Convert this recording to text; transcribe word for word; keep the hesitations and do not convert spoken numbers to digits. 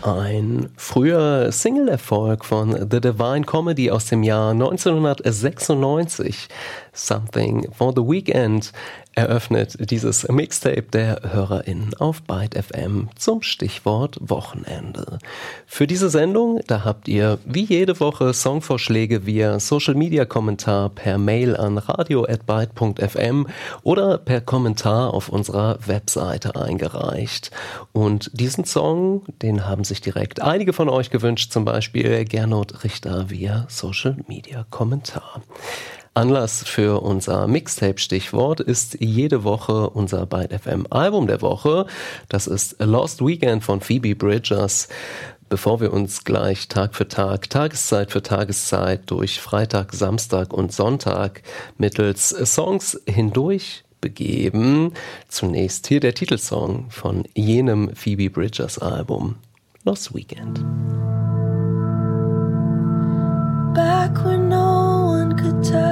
Ein früher Single-Erfolg von The Divine Comedy aus dem Jahr neunzehnhundertsechsundneunzig, Something for the Weekend, eröffnet dieses Mixtape der HörerInnen auf Byte F M zum Stichwort Wochenende. Für diese Sendung, da habt ihr wie jede Woche Songvorschläge via Social-Media-Kommentar per Mail an radio at byte punkt f m oder per Kommentar auf unserer Webseite eingereicht. Und diesen Song, den haben sich direkt einige von euch gewünscht, zum Beispiel Gernot Richter via Social-Media-Kommentar. Anlass für unser Mixtape-Stichwort ist jede Woche unser Byte F M Album der Woche. Das ist Lost Weekend von Phoebe Bridgers. Bevor wir uns gleich Tag für Tag, Tageszeit für Tageszeit durch Freitag, Samstag und Sonntag mittels Songs hindurch begeben, zunächst hier der Titelsong von jenem Phoebe Bridgers Album Lost Weekend. Back when no one could tell